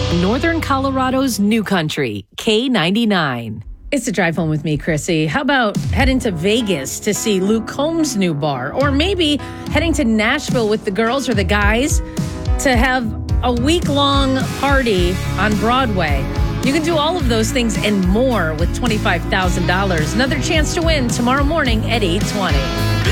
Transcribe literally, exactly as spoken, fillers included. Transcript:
Northern Colorado's New Country, K ninety-nine. It's a drive home with me, Chrissy. How about heading to Vegas to see Luke Combs' new bar? Or maybe heading to Nashville with the girls or the guys to have a week-long party on Broadway. You can do all of those things and more with twenty-five thousand dollars. Another chance to win tomorrow morning at eight twenty.